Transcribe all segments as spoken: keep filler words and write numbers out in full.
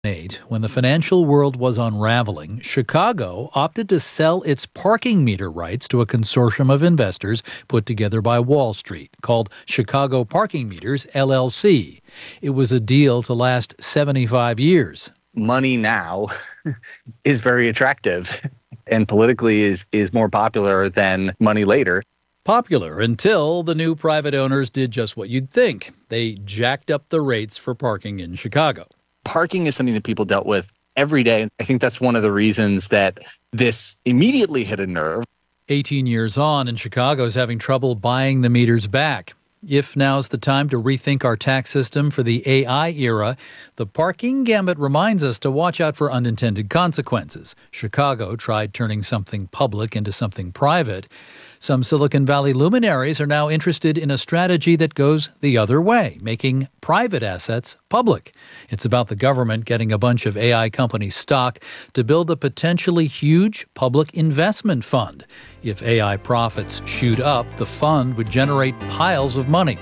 When the financial world was unraveling, Chicago opted to sell its parking meter rights to a consortium of investors put together by Wall Street called Chicago Parking Meters, L L C. It was a deal to last seventy-five years. Money now is very attractive and politically is, is more popular than money later. Popular until the new private owners did just what you'd think. They jacked up the rates for parking in Chicago. Parking is something that people dealt with every day. I think that's one of the reasons that this immediately hit a nerve. eighteen years on, and Chicago's having trouble buying the meters back. If now's the time to rethink our tax system for the A I era, the parking gambit reminds us to watch out for unintended consequences. Chicago tried turning something public into something private. Some Silicon Valley luminaries are now interested in a strategy that goes the other way, making private assets public. It's about the government getting a bunch of A I company stock to build a potentially huge public investment fund. If A I profits shoot up, the fund would generate piles of money.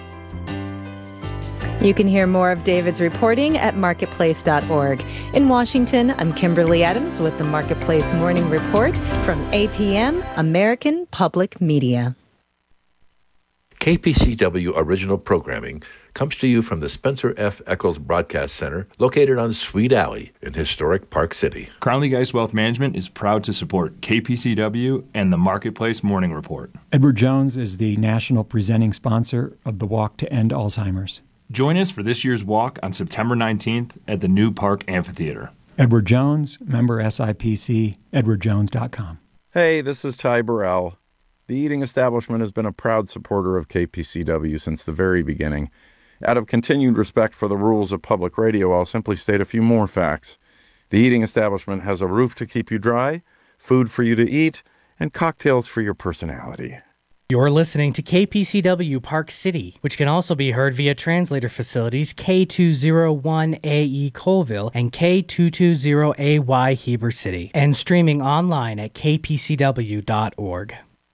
You can hear more of David's reporting at marketplace dot org. In Washington, I'm Kimberly Adams with the Marketplace Morning Report from A P M, American Public Media. K P C W original programming comes to you from the Spencer F. Eccles Broadcast Center, located on Sweet Alley in historic Park City. Crown League Ice Wealth Management is proud to support K P C W and the Marketplace Morning Report. Edward Jones is the national presenting sponsor of the Walk to End Alzheimer's. Join us for this year's walk on September nineteenth at the New Park Amphitheater. Edward Jones, member S I P C, edward jones dot com. Hey, this is Ty Burrell. The Eating Establishment has been a proud supporter of K P C W since the very beginning. Out of continued respect for the rules of public radio, I'll simply state a few more facts. The Eating Establishment has a roof to keep you dry, food for you to eat, and cocktails for your personality. You're listening to K P C W Park City, which can also be heard via translator facilities K two oh one A E Colville and K two twenty A Y Heber City, and streaming online at k p c w dot org.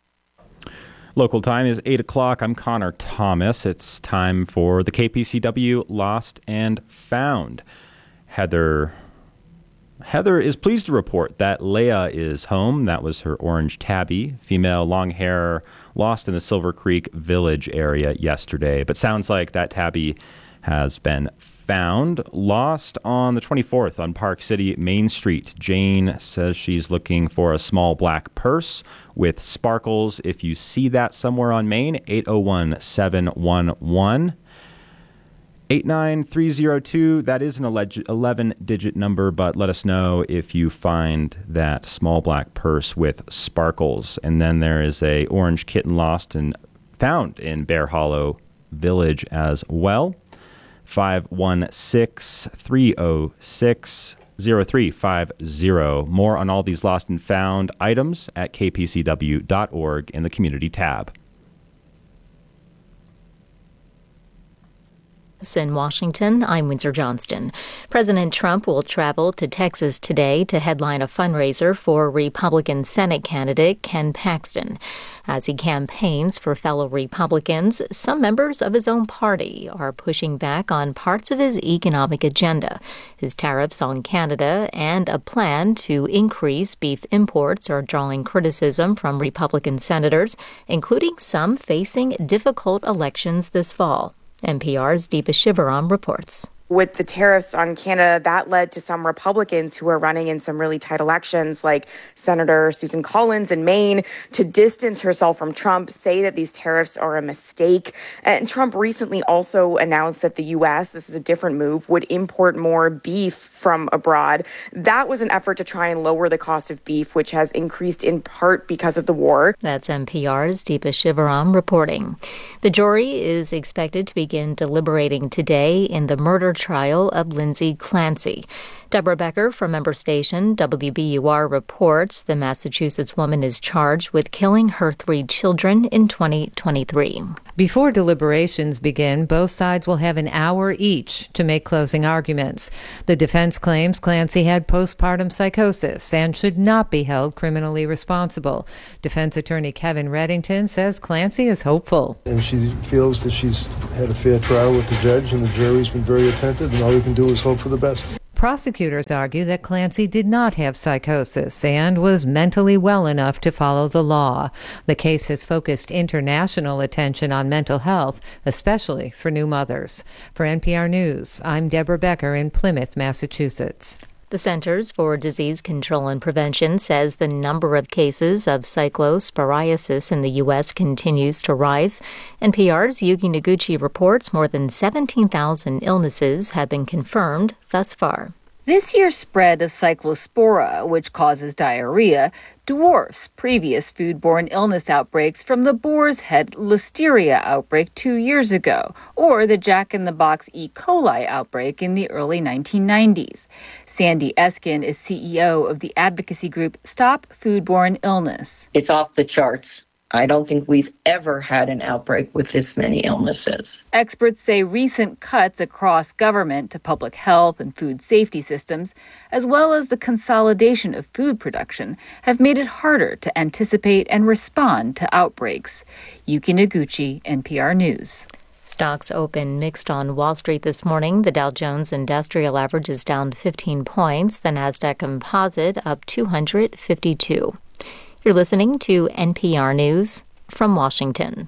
Local time is eight o'clock. I'm Connor Thomas. It's time for the K P C W Lost and Found. Heather... Heather is pleased to report that Leia is home. That was her orange tabby, female long hair, lost in the Silver Creek Village area yesterday. But sounds like that tabby has been found. Lost on the twenty-fourth on Park City Main Street. Jane says she's looking for a small black purse with sparkles. If you see that somewhere on Main, eight oh one, seven one one. eight nine three oh two, that is an eleven-digit number, but let us know if you find that small black purse with sparkles. And then there is a orange kitten lost and found in Bear Hollow Village as well. five one six, three oh six, oh three five oh. More on all these lost and found items at k p c w dot org in the Community tab. In Washington, I'm Windsor Johnston. President Trump will travel to Texas today to headline a fundraiser for Republican Senate candidate Ken Paxton. As he campaigns for fellow Republicans, some members of his own party are pushing back on parts of his economic agenda. His tariffs on Canada and a plan to increase beef imports are drawing criticism from Republican senators, including some facing difficult elections this fall. N P R's Deepa Shivaram reports. With the tariffs on Canada, that led to some Republicans who are running in some really tight elections, like Senator Susan Collins in Maine, to distance herself from Trump, say that these tariffs are a mistake. And Trump recently also announced that the U S, this is a different move, would import more beef from abroad. That was an effort to try and lower the cost of beef, which has increased in part because of the war. That's N P R's Deepa Shivaram reporting. The jury is expected to begin deliberating today in the murder trial of Lindsay Clancy. Deborah Becker from member station W B U R reports the Massachusetts woman is charged with killing her three children in twenty twenty-three. Before deliberations begin, both sides will have an hour each to make closing arguments. The defense claims Clancy had postpartum psychosis and should not be held criminally responsible. Defense attorney Kevin Reddington says Clancy is hopeful. And she feels that she's had a fair trial with the judge and the jury's been very attentive, and all we can do is hope for the best. Prosecutors argue that Clancy did not have psychosis and was mentally well enough to follow the law. The case has focused international attention on mental health, especially for new mothers. For N P R News, I'm Deborah Becker in Plymouth, Massachusetts. The Centers for Disease Control and Prevention says the number of cases of cyclosporiasis in the U S continues to rise. N P R's Yuki Noguchi reports more than seventeen thousand illnesses have been confirmed thus far. This year's spread of cyclospora, which causes diarrhea, dwarfs previous foodborne illness outbreaks from the boar's head listeria outbreak two years ago, or the Jack-in-the-Box E. coli outbreak in the early nineteen nineties. Sandy Eskin is C E O of the advocacy group Stop Foodborne Illness. It's off the charts. I don't think we've ever had an outbreak with this many illnesses. Experts say recent cuts across government to public health and food safety systems, as well as the consolidation of food production, have made it harder to anticipate and respond to outbreaks. Yuki Noguchi, N P R News. Stocks open mixed on Wall Street this morning. The Dow Jones Industrial Average is down fifteen points. The Nasdaq Composite up two hundred fifty-two. You're listening to N P R News from Washington.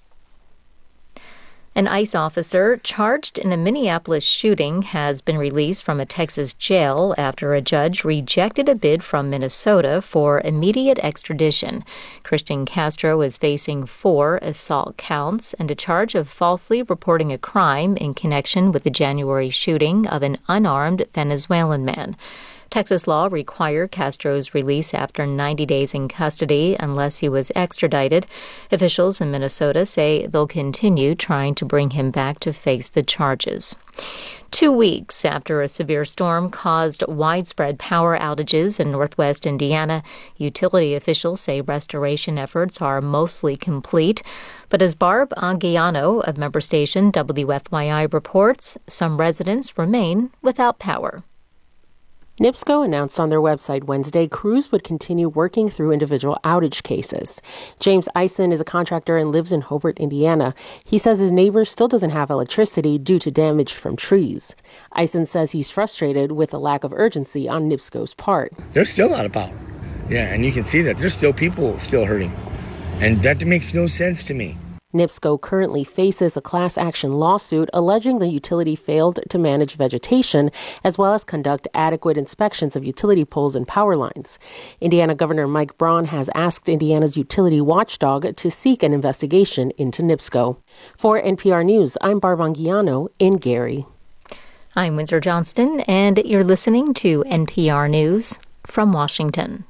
An ICE officer charged in a Minneapolis shooting has been released from a Texas jail after a judge rejected a bid from Minnesota for immediate extradition. Christian Castro is facing four assault counts and a charge of falsely reporting a crime in connection with the January shooting of an unarmed Venezuelan man. Texas law required Castro's release after ninety days in custody unless he was extradited. Officials in Minnesota say they'll continue trying to bring him back to face the charges. Two weeks after a severe storm caused widespread power outages in northwest Indiana, utility officials say restoration efforts are mostly complete. But as Barb Anguiano of member station W F Y I reports, some residents remain without power. NIPSCO announced on their website Wednesday crews would continue working through individual outage cases. James Eisen is a contractor and lives in Hobart, Indiana. He says his neighbor still doesn't have electricity due to damage from trees. Eisen says he's frustrated with the lack of urgency on NIPSCO's part. There's still out of power. Yeah, and you can see that there's still people still hurting. And that makes no sense to me. NIPSCO currently faces a class action lawsuit alleging the utility failed to manage vegetation as well as conduct adequate inspections of utility poles and power lines. Indiana Governor Mike Braun has asked Indiana's utility watchdog to seek an investigation into NIPSCO. For N P R News, I'm Barb Anguiano in Gary. I'm Windsor Johnston, and you're listening to N P R News from Washington.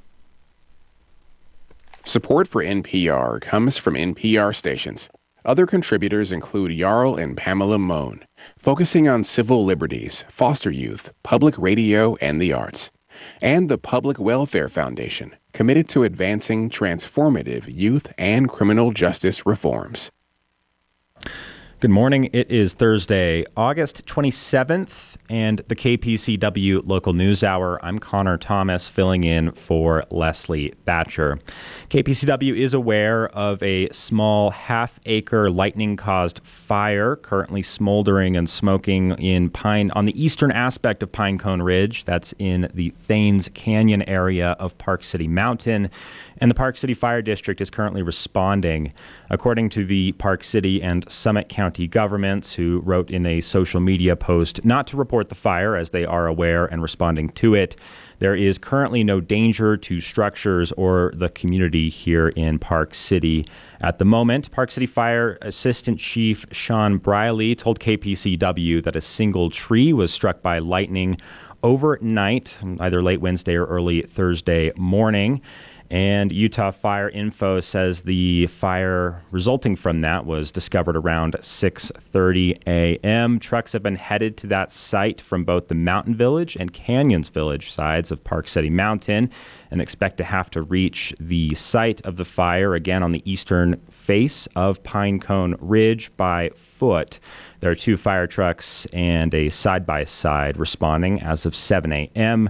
Support for N P R comes from N P R stations. Other contributors include Jarl and Pamela Mohn, focusing on civil liberties, foster youth, public radio, and the arts. And the Public Welfare Foundation, committed to advancing transformative youth and criminal justice reforms. Good morning. It is Thursday, August twenty-seventh, and the K P C W Local News Hour. I'm Connor Thomas, filling in for Leslie Batcher. K P C W is aware of a small half-acre lightning-caused fire currently smoldering and smoking in Pine on the eastern aspect of Pinecone Ridge. That's in the Thanes Canyon area of Park City Mountain. And the Park City Fire District is currently responding. According to the Park City and Summit County governments, who wrote in a social media post not to report the fire as they are aware and responding to it, there is currently no danger to structures or the community here in Park City at the moment. Park City Fire Assistant Chief Sean Briley told K P C W that a single tree was struck by lightning overnight, either late Wednesday or early Thursday morning. And Utah Fire Info says the fire resulting from that was discovered around six thirty a.m. Trucks have been headed to that site from both the Mountain Village and Canyons Village sides of Park City Mountain and expect to have to reach the site of the fire again on the eastern face of Pinecone Ridge by foot. There are two fire trucks and a side-by-side responding as of seven a.m.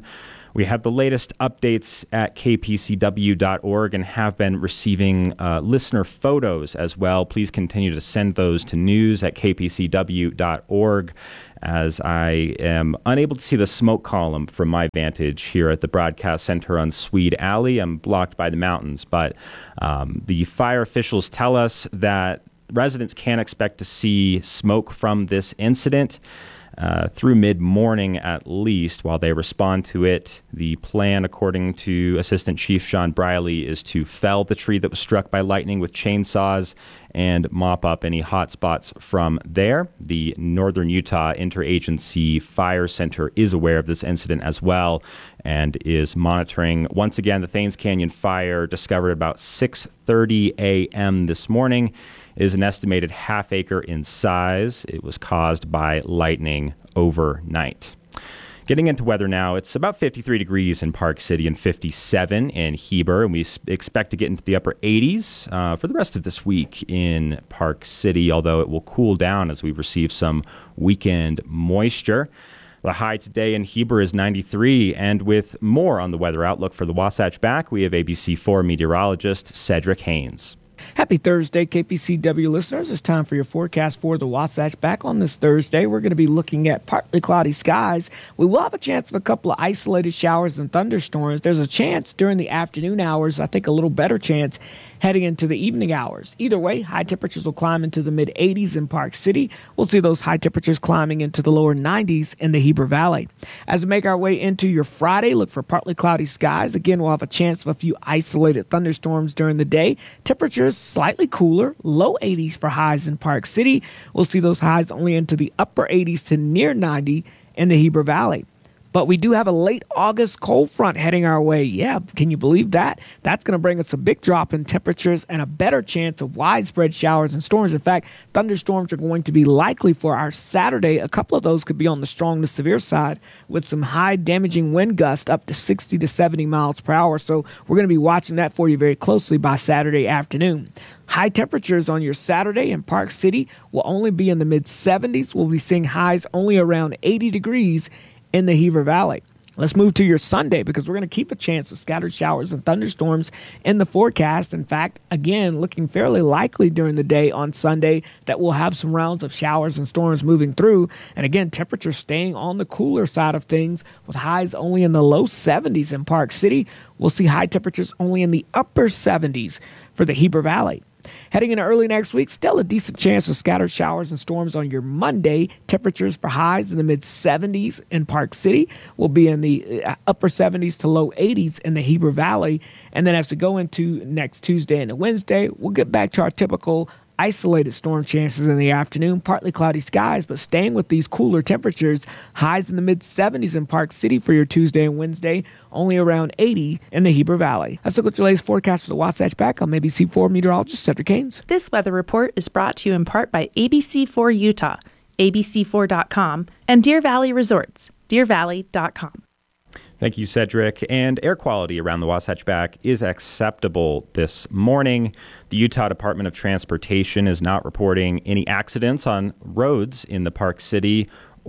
We have the latest updates at k p c w dot org and have been receiving uh, listener photos as well. Please continue to send those to news at k p c w dot org, as I am unable to see the smoke column from my vantage here at the broadcast center on Swede Alley. I'm blocked by the mountains, but um, the fire officials tell us that residents can't expect to see smoke from this incident Uh, through mid-morning at least, while they respond to it. The plan, according to Assistant Chief Sean Briley, is to fell the tree that was struck by lightning with chainsaws and mop up any hot spots from there. The Northern Utah Interagency Fire Center is aware of this incident as well and is monitoring. Once again, the Thames Canyon fire, discovered about six thirty a.m. this morning, is an estimated half acre in size. It was caused by lightning overnight. Getting into weather now, it's about fifty-three degrees in Park City and fifty-seven in Heber, and we expect to get into the upper eighties uh, for the rest of this week in Park City, although it will cool down as we receive some weekend moisture. The high today in Heber is ninety-three, and with more on the weather outlook for the Wasatch Back, we have A B C four meteorologist Cedric Haynes. Happy Thursday, K P C W listeners. It's time for your forecast for the Wasatch Back. On this Thursday, we're going to be looking at partly cloudy skies. We will have a chance of a couple of isolated showers and thunderstorms. There's a chance during the afternoon hours, I think a little better chance heading into the evening hours. Either way, high temperatures will climb into the mid eighties in Park City. We'll see those high temperatures climbing into the lower nineties in the Heber Valley. As we make our way into your Friday, look for partly cloudy skies. Again, we'll have a chance of a few isolated thunderstorms during the day. Temperatures slightly cooler, low eighties for highs in Park City. We'll see those highs only into the upper eighties to near ninety in the Heber Valley. But we do have a late August cold front heading our way. Yeah, can you believe that? That's going to bring us a big drop in temperatures and a better chance of widespread showers and storms. In fact, thunderstorms are going to be likely for our Saturday. A couple of those could be on the strong to severe side with some high damaging wind gusts up to sixty to seventy miles per hour. So we're going to be watching that for you very closely by Saturday afternoon. High temperatures on your Saturday in Park City will only be in the mid seventies. We'll be seeing highs only around eighty degrees in the Heber Valley. Let's move to your Sunday, because we're going to keep a chance of scattered showers and thunderstorms in the forecast. In fact, again, looking fairly likely during the day on Sunday that we'll have some rounds of showers and storms moving through. And again, temperatures staying on the cooler side of things with highs only in the low seventies in Park City. We'll see high temperatures only in the upper seventies for the Heber Valley. Heading into early next week, still a decent chance of scattered showers and storms on your Monday. Temperatures for highs in the mid seventies in Park City will be in the upper seventies to low eighties in the Heber Valley. And then as we go into next Tuesday and Wednesday, we'll get back to our typical isolated storm chances in the afternoon, partly cloudy skies, but staying with these cooler temperatures. Highs in the mid seventies in Park City for your Tuesday and Wednesday, only around eighty in the Heber Valley. Let's look at your latest forecast for the Wasatch Back. I'm A B C four meteorologist Cedric Haynes. This weather report is brought to you in part by A B C four Utah, A B C four dot com, and Deer Valley Resorts, deer valley dot com. Thank you, Cedric. And air quality around the Wasatch Back is acceptable this morning. The Utah Department of Transportation is not reporting any accidents on roads in the Park City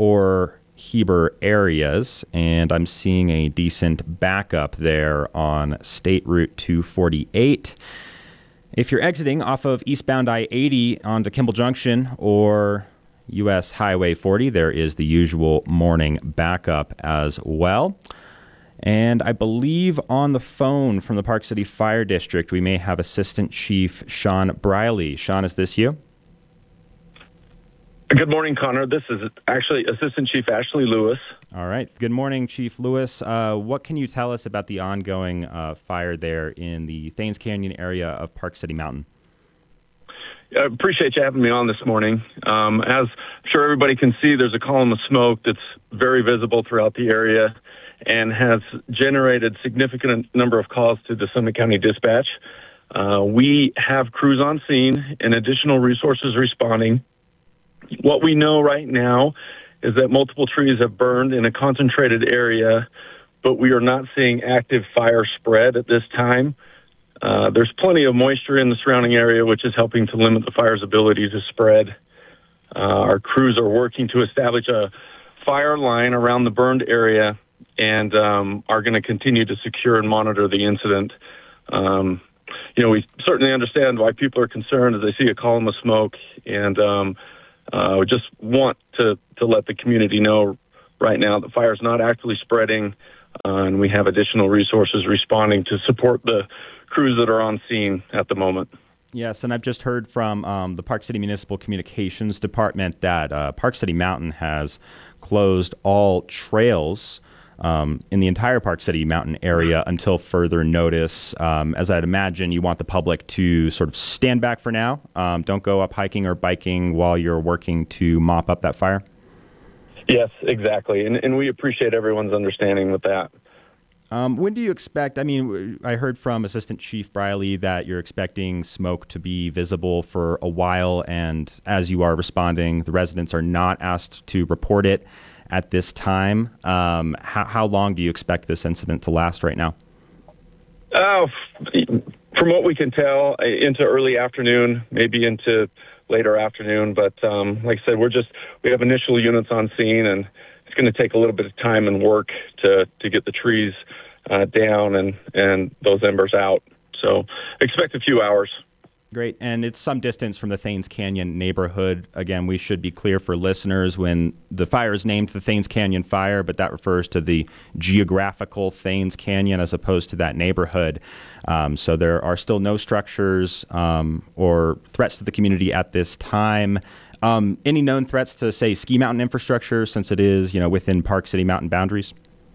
or Heber areas, and I'm seeing a decent backup there on State Route two forty-eight. If you're exiting off of eastbound I eighty onto Kimball Junction or U S Highway forty, there is the usual morning backup as well. And I believe on the phone from the Park City Fire District, we may have Assistant Chief Sean Briley. Sean, is this you? Good morning, Connor. This is actually Assistant Chief Ashley Lewis. All right. Good morning, Chief Lewis. Uh, what can you tell us about the ongoing uh, fire there in the Thames Canyon area of Park City Mountain? I appreciate you having me on this morning. Um, as I'm sure everybody can see, there's a column of smoke that's very visible throughout the area and has generated significant number of calls to the Summit County Dispatch. Uh, we have crews on scene and additional resources responding. What we know right now is that multiple trees have burned in a concentrated area, but we are not seeing active fire spread at this time. Uh, there's plenty of moisture in the surrounding area, which is helping to limit the fire's ability to spread. Uh, our crews are working to establish a fire line around the burned area and um, are going to continue to secure and monitor the incident. Um, you know, we certainly understand why people are concerned as they see a column of smoke, and um, uh, we just want to, to let the community know right now the fire is not actively spreading, uh, and we have additional resources responding to support the crews that are on scene at the moment. Yes, and I've just heard from um, the Park City Municipal Communications Department that uh, Park City Mountain has closed all trails um, in the entire Park City Mountain area until further notice. Um, as I'd imagine, you want the public to sort of stand back for now. Um, don't go up hiking or biking while you're working to mop up that fire. Yes, exactly, and, and we appreciate everyone's understanding with that. Um, when do you expect, I mean, I heard from Assistant Chief Briley that you're expecting smoke to be visible for a while, and as you are responding, the residents are not asked to report it at this time. Um, how, how long do you expect this incident to last right now? Uh, from what we can tell, into early afternoon, maybe into later afternoon, but um, like I said, we're just, we have initial units on scene, and it's going to take a little bit of time and work to, to get the trees uh, down and, and those embers out. So expect a few hours. Great. And it's some distance from the Thanes Canyon neighborhood. Again, we should be clear for listeners when the fire is named the Thanes Canyon Fire, but that refers to the geographical Thanes Canyon as opposed to that neighborhood. Um, so there are still no structures um, or threats to the community at this time. Um, any known threats to, say, Ski Mountain infrastructure, since it is, you know, within Park City Mountain boundaries?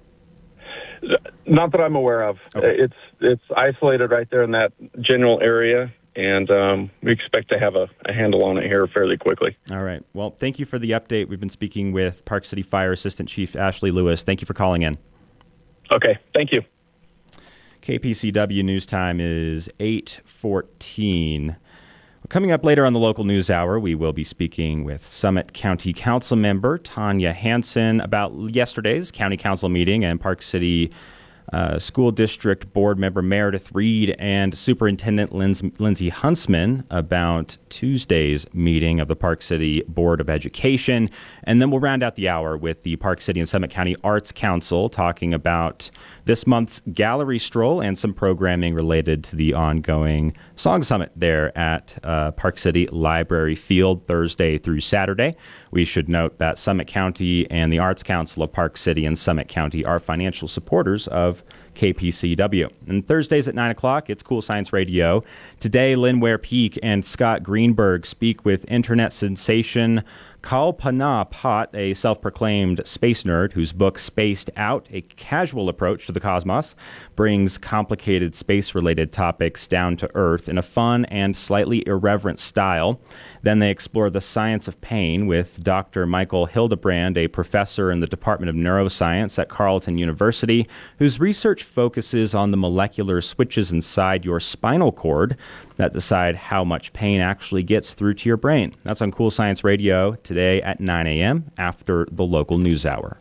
Not that I'm aware of. Okay. It's it's isolated right there in that general area, and um, we expect to have a, a handle on it here fairly quickly. All right. Well, thank you for the update. We've been speaking with Park City Fire Assistant Chief Ashley Lewis. Thank you for calling in. Okay. Thank you. K P C W News Time is eight fourteen. Coming up later on the local news hour, we will be speaking with Summit County Council member Tanya Hansen about yesterday's county council meeting and Park City uh, School District Board member Meredith Reed and Superintendent Linz- Lindsay Huntsman about Tuesday's meeting of the Park City Board of Education. And then we'll round out the hour with the Park City and Summit County Arts Council talking about this month's gallery stroll and some programming related to the ongoing Song Summit there at uh, Park City Library Field Thursday through Saturday. We should note that Summit County and the Arts Council of Park City and Summit County are financial supporters of K P C W. And Thursdays at nine o'clock, it's Cool Science Radio. Today, Lynn Ware Peak and Scott Greenberg speak with internet sensation Kalpana Bhatt, a self-proclaimed space nerd whose book Spaced Out, A Casual Approach to the Cosmos, brings complicated space-related topics down to earth in a fun and slightly irreverent style. Then they explore the science of pain with Doctor Michael Hildebrand, a professor in the Department of Neuroscience at Carleton University, whose research focuses on the molecular switches inside your spinal cord that decide how much pain actually gets through to your brain. That's on Cool Science Radio today at nine a.m. after the local news hour.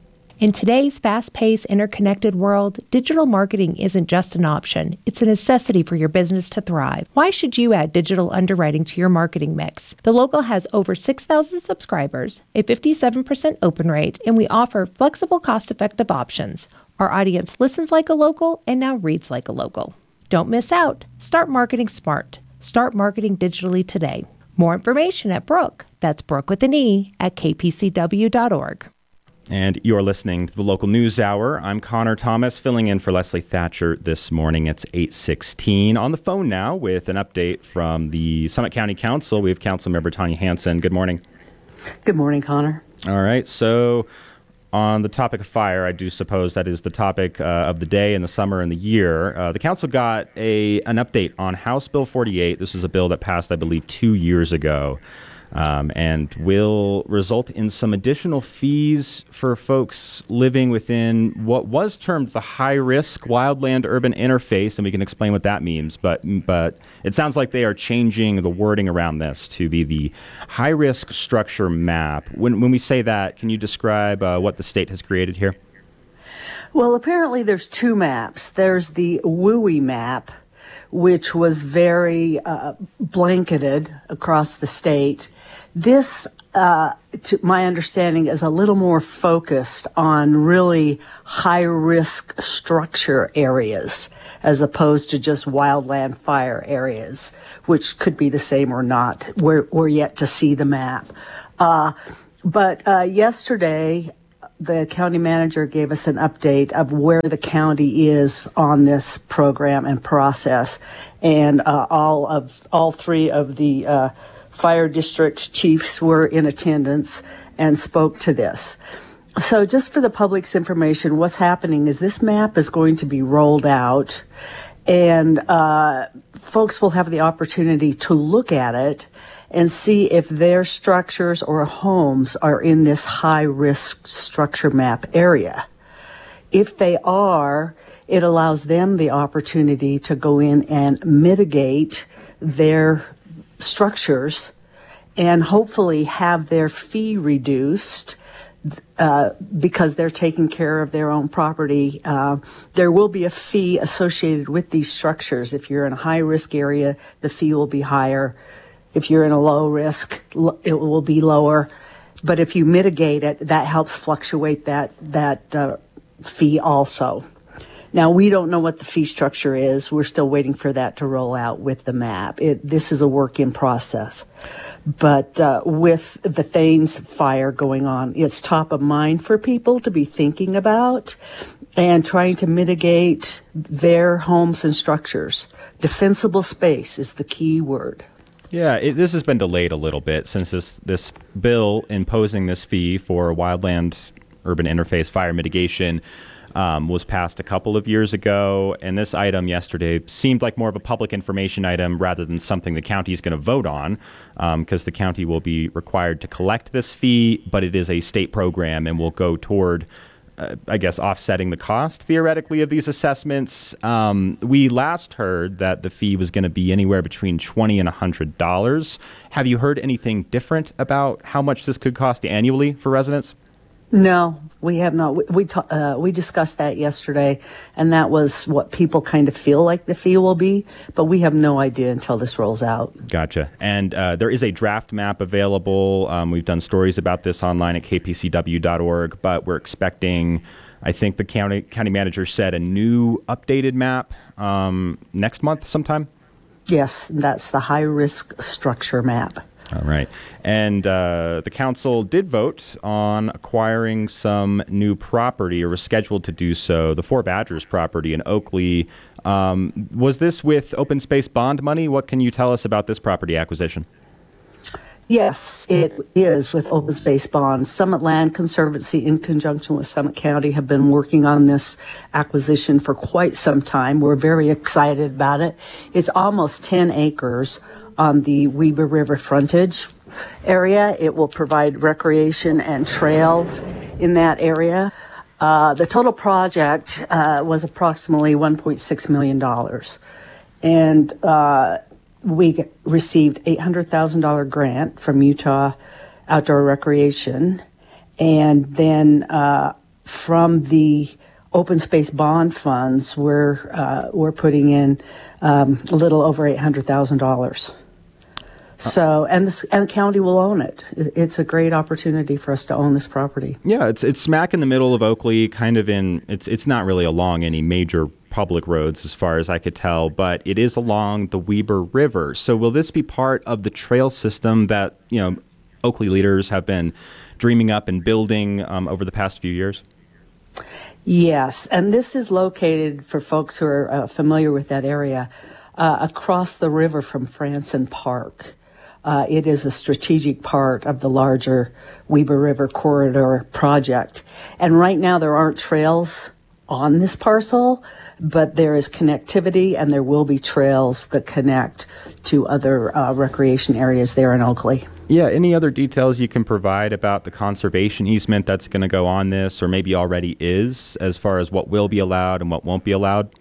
In today's fast-paced, interconnected world, digital marketing isn't just an option. It's a necessity for your business to thrive. Why should you add digital underwriting to your marketing mix? The Local has over six thousand subscribers, a fifty-seven percent open rate, and we offer flexible, cost-effective options. Our audience listens like a local and now reads like a local. Don't miss out. Start marketing smart. Start marketing digitally today. More information at Brooke. That's Brooke with an E at k p c w dot org. And you're listening to the Local News Hour. I'm Connor Thomas, filling in for Leslie Thatcher this morning. It's eight sixteen. On the phone now with an update from the Summit County Council, we have Councilmember Tanya Hansen. Good morning. Good morning, Connor. All right. So on the topic of fire, I do suppose that is the topic uh, of the day and the summer and the year. Uh, the council got a an update on House Bill forty-eight. This is a bill that passed, I believe, two years ago. Um, and will result in some additional fees for folks living within what was termed the high-risk wildland-urban interface, and we can explain what that means. But but it sounds like they are changing the wording around this to be the high-risk structure map. When when we say that, can you describe uh, what the state has created here? Well, apparently there's two maps. There's the W U I map, which was very uh, blanketed across the state. This, uh, to my understanding, is a little more focused on really high-risk structure areas as opposed to just wildland fire areas, which could be the same or not. We're, we're yet to see the map. Uh, but uh, yesterday, the county manager gave us an update of where the county is on this program and process, and uh, all of all three of the uh, fire district chiefs were in attendance and spoke to this. So just for the public's information, what's happening is this map is going to be rolled out, and uh, folks will have the opportunity to look at it and see if their structures or homes are in this high-risk structure map area. If they are, it allows them the opportunity to go in and mitigate their structures and hopefully have their fee reduced uh, because they're taking care of their own property. Uh, there will be a fee associated with these structures. If you're in a high-risk area, the fee will be higher. If you're in a low risk, it will be lower. But if you mitigate it, that helps fluctuate that that uh, fee also. Now, we don't know what the fee structure is. We're still waiting for that to roll out with the map. It, this is a work in process. But uh, with the Thames fire going on, it's top of mind for people to be thinking about and trying to mitigate their homes and structures. Defensible space is the key word. Yeah, it, this has been delayed a little bit since this, this bill imposing this fee for wildland urban interface fire mitigation um, was passed a couple of years ago. And this item yesterday seemed like more of a public information item rather than something the county is going to vote on, because um, the county will be required to collect this fee, but it is a state program and will go toward Uh, I guess, offsetting the cost, theoretically, of these assessments. Um, we last heard that the fee was going to be anywhere between twenty dollars and one hundred dollars. Have you heard anything different about how much this could cost annually for residents? No, we have not. We we, ta- uh, we discussed that yesterday, and that was what people kind of feel like the fee will be, but we have no idea until this rolls out. Gotcha. And uh, there is a draft map available. Um, we've done stories about this online at k p c w dot org, but we're expecting, I think the county county manager said, a new updated map um, next month sometime? Yes, that's the high-risk structure map. All right. And uh, the council did vote on acquiring some new property, or was scheduled to do so, the Four Badgers property in Oakley. Um, was this with open space bond money? What can you tell us about this property acquisition? Yes, it is with open space bonds. Summit Land Conservancy, in conjunction with Summit County, have been working on this acquisition for quite some time. We're very excited about it. It's almost ten acres on the Weber River frontage area. It will provide recreation and trails in that area. Uh, the total project uh, was approximately one point six million dollars. And uh, we received eight hundred thousand dollars grant from Utah Outdoor Recreation. And then uh, from the open space bond funds, we're, uh, we're putting in um, a little over eight hundred thousand dollars. So, and this, and the county will own it. It's a great opportunity for us to own this property. Yeah, it's it's smack in the middle of Oakley, kind of in, it's it's not really along any major public roads as far as I could tell, but it is along the Weber River. So will this be part of the trail system that, you know, Oakley leaders have been dreaming up and building um, over the past few years? Yes, and this is located, for folks who are uh, familiar with that area, uh, across the river from Franson Park. Uh, it is a strategic part of the larger Weber River Corridor project. And right now there aren't trails on this parcel, but there is connectivity, and there will be trails that connect to other uh, recreation areas there in Oakley. Yeah, any other details you can provide about the conservation easement that's going to go on this, or maybe already is, as far as what will be allowed and what won't be allowed?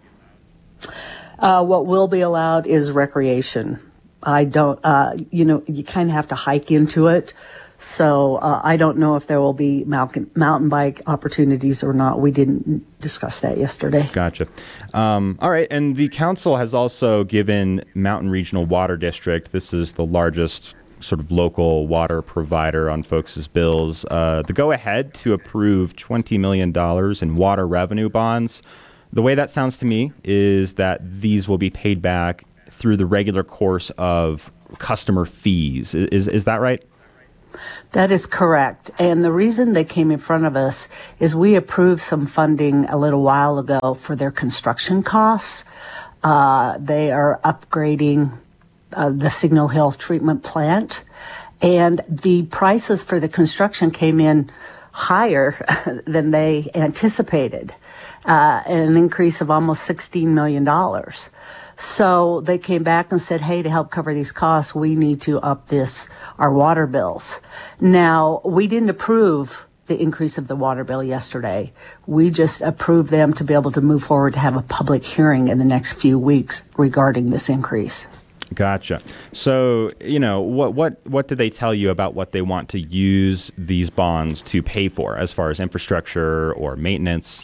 Uh, what will be allowed is recreation. I don't, uh, you know, you kind of have to hike into it. So uh, I don't know if there will be mountain, mountain bike opportunities or not. We didn't discuss that yesterday. Gotcha. Um, all right. And the council has also given Mountain Regional Water District, this is the largest sort of local water provider on folks' bills, uh, the go-ahead to approve twenty million dollars in water revenue bonds. The way that sounds to me is that these will be paid back through the regular course of customer fees. Is, is that right? That is correct. And the reason they came in front of us is we approved some funding a little while ago for their construction costs. Uh, they are upgrading uh, the Signal Hill treatment plant, and the prices for the construction came in higher than they anticipated, uh, an increase of almost sixteen million dollars. So they came back and said, hey, to help cover these costs, we need to up this, our water bills. Now, we didn't approve the increase of the water bill yesterday. We just approved them to be able to move forward to have a public hearing in the next few weeks regarding this increase. Gotcha. So, you know, what what what did they tell you about what they want to use these bonds to pay for as far as infrastructure or maintenance?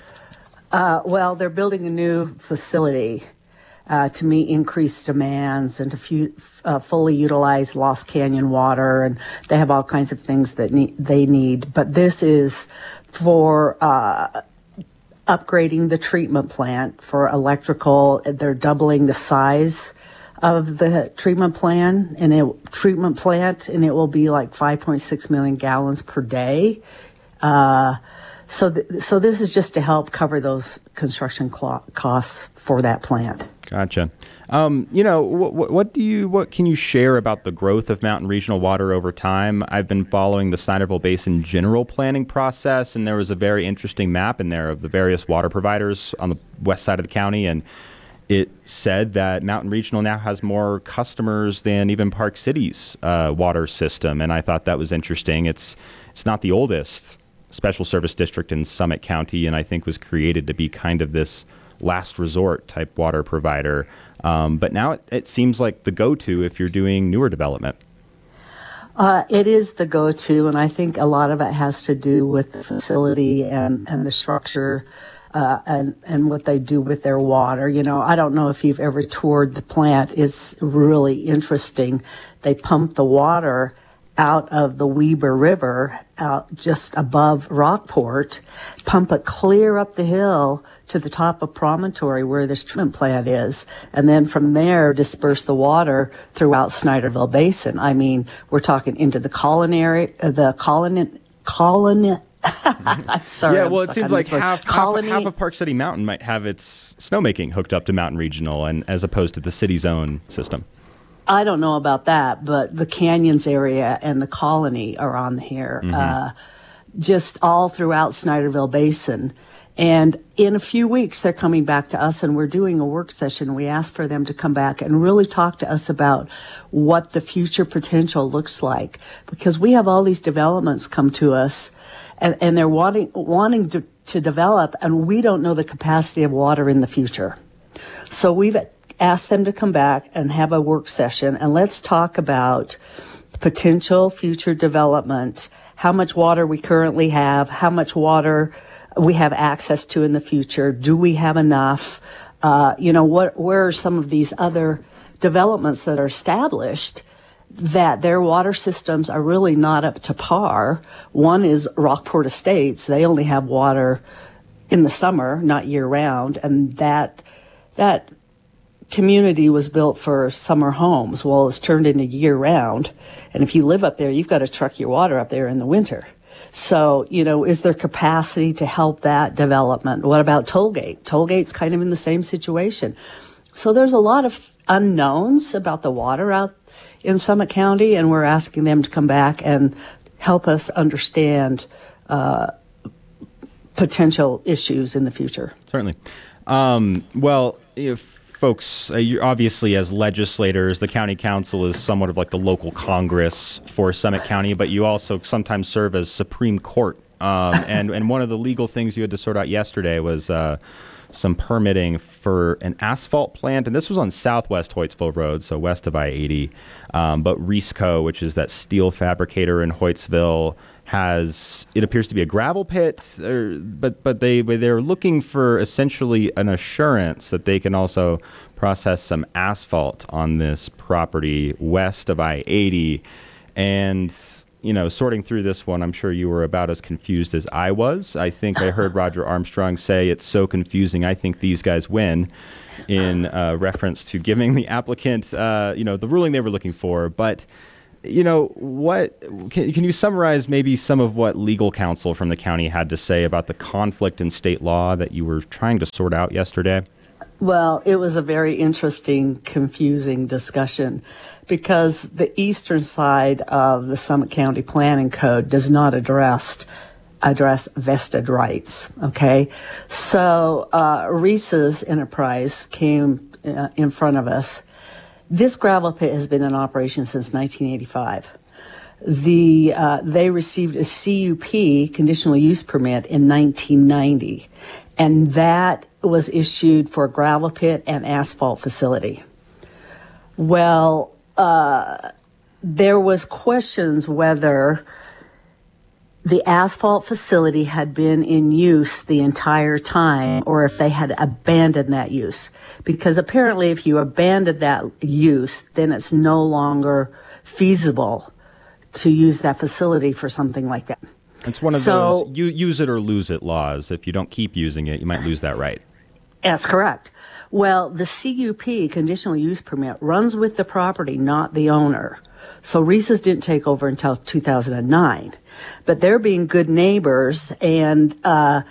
Uh, well, they're building a new facility Uh, to meet increased demands and to fu- uh, fully utilize Lost Canyon water, and they have all kinds of things that ne- they need. But this is for uh, upgrading the treatment plant for electrical. They're doubling the size of the treatment plant, and it treatment plant, and it will be like five point six million gallons per day. Uh, so, th- so this is just to help cover those construction cl- costs for that plant. Gotcha. Um, you know, what, what do you, what can you share about the growth of Mountain Regional Water over time? I've been following the Snyderville Basin general planning process, and there was a very interesting map in there of the various water providers on the west side of the county, and it said that Mountain Regional now has more customers than even Park City's uh, water system, and I thought that was interesting. It's it's not the oldest special service district in Summit County, and I think was created to be kind of this last resort type water provider. Um, but now it, it seems like the go-to if you're doing newer development. Uh, it is the go-to, and I think a lot of it has to do with the facility and, and the structure uh, and, and what they do with their water. You know, I don't know if you've ever toured the plant. It's really interesting. They pump the water out of the Weber River, out just above Rockport, pump it clear up the hill to the top of Promontory where this treatment plant is, and then from there disperse the water throughout Snyderville Basin. I mean, we're talking into the colony, the colony, colony. I'm sorry. Yeah, I'm well, it stuck seems on like this word. half, half, half of Park City Mountain might have its snowmaking hooked up to Mountain Regional, and as opposed to the city's own system. I don't know about that, but the Canyons area and the Colony are on here, mm-hmm. uh, just all throughout Snyderville Basin. And in a few weeks, they're coming back to us, and we're doing a work session. We asked for them to come back and really talk to us about what the future potential looks like, because we have all these developments come to us, and, and they're wanting wanting to, to develop, and we don't know the capacity of water in the future. So we've ask them to come back and have a work session, and let's talk about potential future development, how much water we currently have, how much water we have access to in the future. Do we have enough? Uh, you know, what, where are some of these other developments that are established that their water systems are really not up to par? One is Rockport Estates. They only have water in the summer, not year round, and that, that, community was built for summer homes. Well, it's turned into year round. And if you live up there, you've got to truck your water up there in the winter. So, you know, is there capacity to help that development? What about Tollgate? Tollgate's kind of in the same situation. So there's a lot of unknowns about the water out in Summit County, and we're asking them to come back and help us understand uh, potential issues in the future. Certainly. Um, well, if folks, uh, you obviously as legislators, the county council is somewhat of like the local Congress for Summit County, but you also sometimes serve as Supreme Court. Um, and, and one of the legal things you had to sort out yesterday was uh, some permitting for an asphalt plant, and this was on Southwest Hoytsville Road, so west of I eighty. Um, but Reesco, which is that steel fabricator in Hoytsville, has, it appears to be a gravel pit, or, but but they they're looking for essentially an assurance that they can also process some asphalt on this property west of I eighty. And you know, sorting through this one, I'm sure you were about as confused as I was. I think I heard Roger Armstrong say it's so confusing, I think these guys win, in uh, reference to giving the applicant, uh, you know, the ruling they were looking for. But, you know, what can, can you summarize maybe some of what legal counsel from the county had to say about the conflict in state law that you were trying to sort out yesterday? Well, it was a very interesting, confusing discussion because the eastern side of the Summit County Planning Code does not address address vested rights. Okay, so uh, Reese's Enterprise came uh, in front of us. This gravel pit has been in operation since nineteen eighty-five. The uh, they received a C U P, conditional use permit, in nineteen ninety, and that was issued for a gravel pit and asphalt facility. Well, uh, there was questions whether the asphalt facility had been in use the entire time or if they had abandoned that use. Because apparently if you abandon that use, then it's no longer feasible to use that facility for something like that. It's one of so, those you use it or lose it laws. If you don't keep using it, you might lose that right. That's correct. Well, the C U P, conditional use permit, runs with the property, not the owner. So Reese's didn't take over until two thousand nine. But they're being good neighbors, and uh,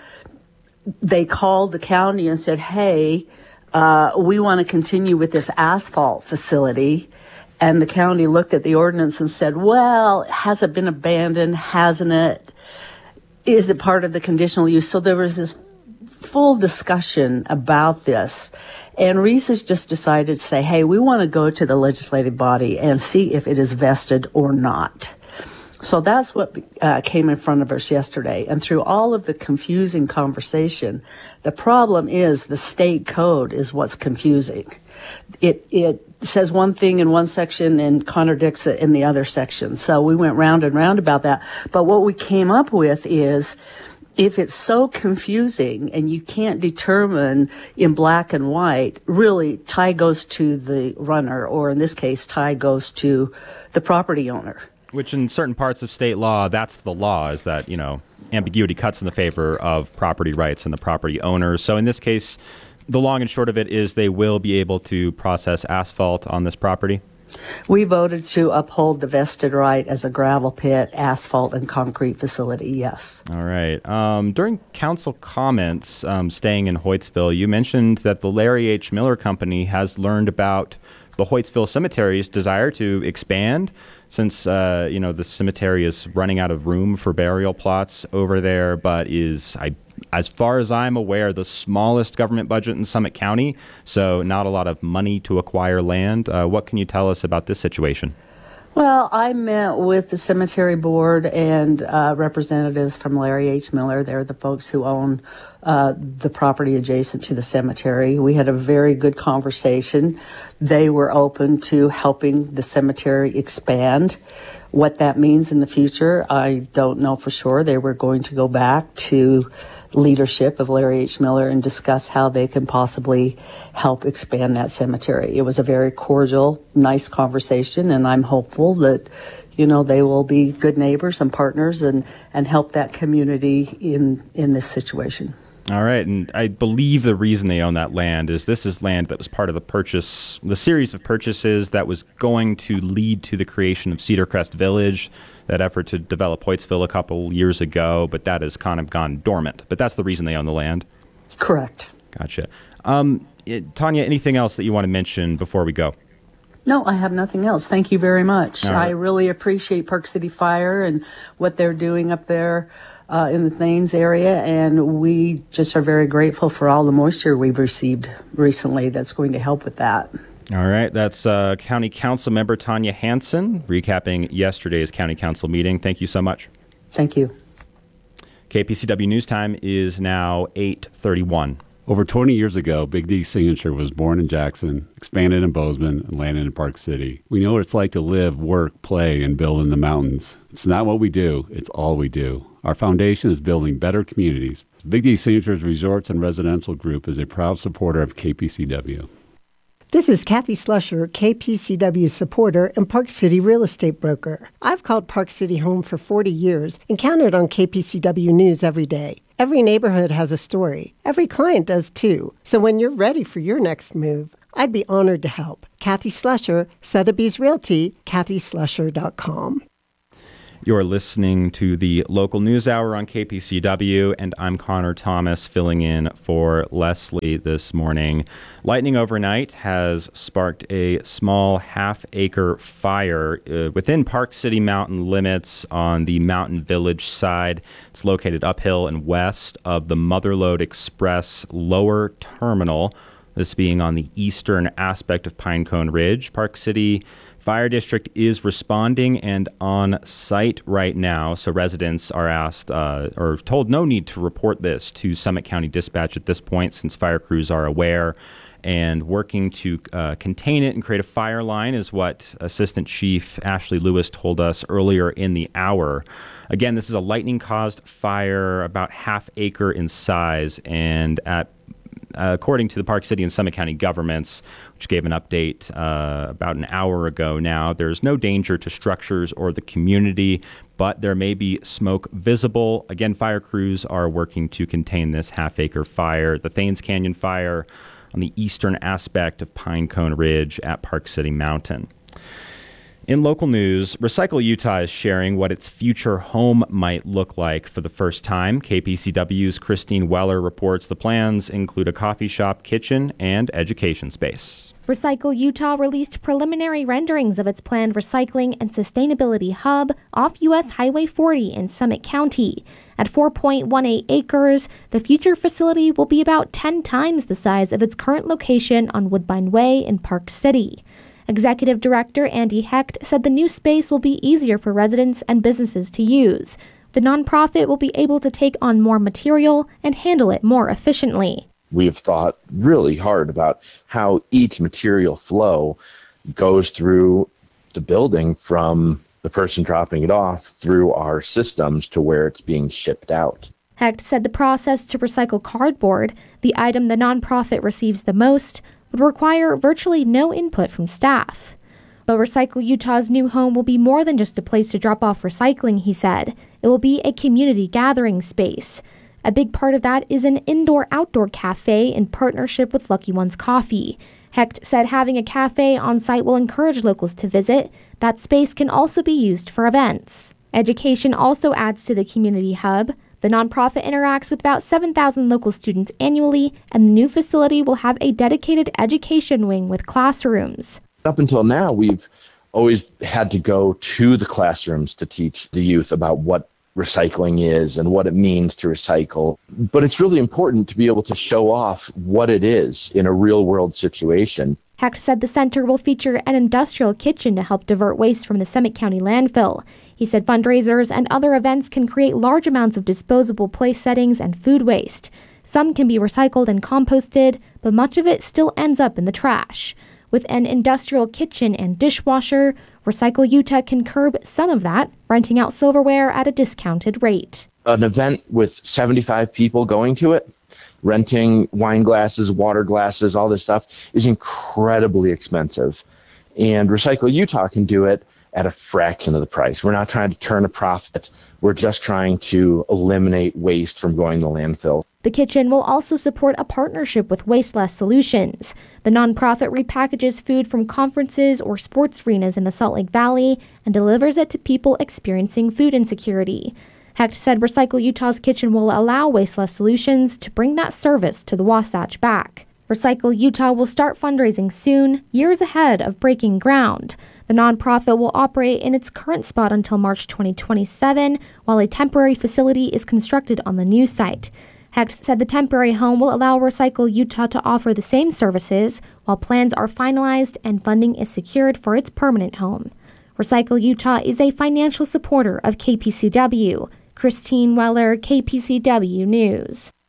they called the county and said, hey, uh, we want to continue with this asphalt facility. And the county looked at the ordinance and said, well, has it been abandoned? Hasn't it? Is it part of the conditional use? So there was this full discussion about this. And Reese's just decided to say, hey, we want to go to the legislative body and see if it is vested or not. So that's what uh, came in front of us yesterday. And through all of the confusing conversation, the problem is the state code is what's confusing. It it says one thing in one section and contradicts it in the other section. So we went round and round about that. But what we came up with is, if it's so confusing and you can't determine in black and white, really tie goes to the runner, or in this case, tie goes to the property owner. Which in certain parts of state law, that's the law, is that, you know, ambiguity cuts in the favor of property rights and the property owners. So in this case, the long and short of it is they will be able to process asphalt on this property? We voted to uphold the vested right as a gravel pit, asphalt, and concrete facility, yes. All right. Um, during council comments, um, staying in Hoytsville, you mentioned that the Larry H. Miller Company has learned about the Hoytsville Cemetery's desire to expand, since uh, you know the cemetery is running out of room for burial plots over there, but is, I, as far as I'm aware, the smallest government budget in Summit County, so not a lot of money to acquire land. Uh, what can you tell us about this situation? Well, I met with the cemetery board and uh, representatives from Larry H. Miller. They're the folks who own uh, the property adjacent to the cemetery. We had a very good conversation. They were open to helping the cemetery expand. What that means in the future, I don't know for sure. They were going to go back to leadership of Larry H. Miller and discuss how they can possibly help expand that cemetery. It was a very cordial, nice conversation, and I'm hopeful that, you know, they will be good neighbors and partners and, and help that community in, in this situation. All right, and I believe the reason they own that land is this is land that was part of the purchase, the series of purchases that was going to lead to the creation of Cedar Crest Village, that effort to develop Hoytsville a couple years ago, but that has kind of gone dormant. But that's the reason they own the land? Correct. Gotcha. Um, it, Tanya, anything else that you want to mention before we go? No, I have nothing else. Thank you very much. All right. I really appreciate Park City Fire and what they're doing up there uh, in the Thames area, and we just are very grateful for all the moisture we've received recently that's going to help with that. All right, that's uh, County Council Member Tanya Hansen recapping yesterday's County Council meeting. Thank you so much. Thank you. K P C W News Time is now eight thirty-one. Over twenty years ago, Big D Signature was born in Jackson, expanded in Bozeman, and landed in Park City. We know what it's like to live, work, play, and build in the mountains. It's not what we do, it's all we do. Our foundation is building better communities. Big D Signature's Resorts and Residential Group is a proud supporter of K P C W. This is Kathy Slusher, K P C W supporter and Park City real estate broker. I've called Park City home for forty years and counted on K P C W News every day. Every neighborhood has a story. Every client does too. So when you're ready for your next move, I'd be honored to help. Kathy Slusher, Sotheby's Realty, kathy slusher dot com. You're listening to the local news hour on K P C W, and I'm Connor Thomas filling in for Leslie this morning. Lightning overnight has sparked a small half-acre fire uh, within Park City mountain limits on the Mountain Village side. It's located uphill and west of the Motherlode Express lower terminal, this being on the eastern aspect of Pinecone Ridge. Park City Fire District is responding and on site right now, so residents are asked uh, or told no need to report this to Summit County Dispatch at this point, since fire crews are aware and working to uh, contain it and create a fire line, is what Assistant Chief Ashley Lewis told us earlier in the hour. Again, this is a lightning-caused fire, about half acre in size, and at Uh, according to the Park City and Summit County governments, which gave an update uh, about an hour ago now, there's no danger to structures or the community, but there may be smoke visible. Again, fire crews are working to contain this half-acre fire. The Thanes Canyon fire on the eastern aspect of Pinecone Ridge at Park City Mountain. In local news, Recycle Utah is sharing what its future home might look like for the first time. K P C W's Christine Weller reports the plans include a coffee shop, kitchen, and education space. Recycle Utah released preliminary renderings of its planned recycling and sustainability hub off U S Highway forty in Summit County. At four point one eight acres, the future facility will be about ten times the size of its current location on Woodbine Way in Park City. Executive Director Andy Hecht said the new space will be easier for residents and businesses to use. The nonprofit will be able to take on more material and handle it more efficiently. We have thought really hard about how each material flow goes through the building from the person dropping it off through our systems to where it's being shipped out. Hecht said the process to recycle cardboard, the item the nonprofit receives the most, would require virtually no input from staff. But Recycle Utah's new home will be more than just a place to drop off recycling, he said. It will be a community gathering space. A big part of that is an indoor-outdoor cafe in partnership with Lucky Ones Coffee. Hecht said having a cafe on site will encourage locals to visit. That space can also be used for events. Education also adds to the community hub. The nonprofit interacts with about seven thousand local students annually, and the new facility will have a dedicated education wing with classrooms. Up until now, we've always had to go to the classrooms to teach the youth about what recycling is and what it means to recycle. But it's really important to be able to show off what it is in a real-world situation. Hecht said the center will feature an industrial kitchen to help divert waste from the Summit County landfill. He said fundraisers and other events can create large amounts of disposable place settings and food waste. Some can be recycled and composted, but much of it still ends up in the trash. With an industrial kitchen and dishwasher, Recycle Utah can curb some of that, renting out silverware at a discounted rate. An event with seventy-five people going to it, renting wine glasses, water glasses, all this stuff is incredibly expensive. And Recycle Utah can do it at a fraction of the price. We're not trying to turn a profit. We're just trying to eliminate waste from going to landfill. The kitchen will also support a partnership with Waste Less Solutions. The nonprofit repackages food from conferences or sports arenas in the Salt Lake Valley and delivers it to people experiencing food insecurity. Hecht said Recycle Utah's kitchen will allow Waste Less Solutions to bring that service to the Wasatch back. Recycle Utah will start fundraising soon, years ahead of breaking ground. The nonprofit will operate in its current spot until March twenty twenty-seven, while a temporary facility is constructed on the new site. Hecht said the temporary home will allow Recycle Utah to offer the same services, while plans are finalized and funding is secured for its permanent home. Recycle Utah is a financial supporter of K P C W. Christine Weller, K P C W News.